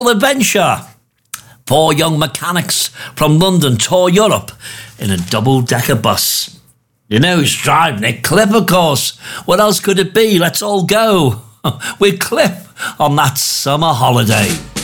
adventure. Four young mechanics from London tour Europe in a double-decker bus. You know who's driving it? Cliff, of course. What else could it be? Let's all go with Cliff on that summer holiday.